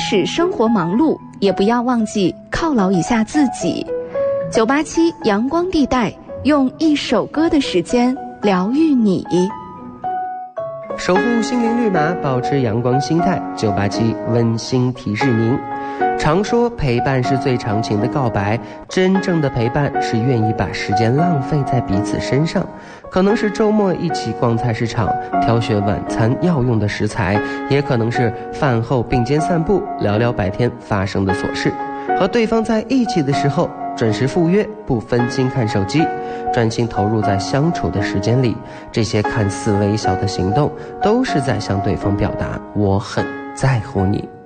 使生活忙碌，也不要忘记犒劳一下自己。987阳光地带，用一首歌的时间疗愈你。 守护心灵绿码，保持阳光心态。987温馨提示您，常说陪伴是最长情的告白，真正的陪伴是愿意把时间浪费在彼此身上，可能是周末一起逛菜市场，挑选晚餐要用的食材，也可能是饭后并肩散步，聊聊白天发生的琐事。和对方在一起的时候，准时赴约，不分心看手机，专心投入在相处的时间里。这些看似微小的行动，都是在向对方表达我很在乎你。